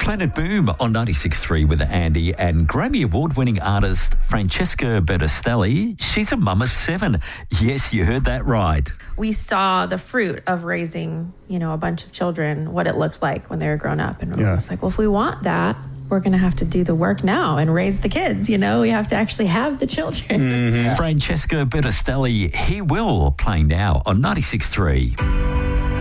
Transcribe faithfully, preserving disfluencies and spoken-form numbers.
Planet Boom on ninety-six point three with Andy and Grammy Award-winning artist Francesca Bertistelli. She's a mum of seven. Yes, you heard that right. We saw the fruit of raising, you know, a bunch of children, what it looked like when they were grown up. And Yeah. it was like, well, if we want that, we're going to have to do the work now and raise the kids, you know? We have to actually have the children. Mm-hmm. Francesca Bertistelli, He Will, playing now on ninety-six point three.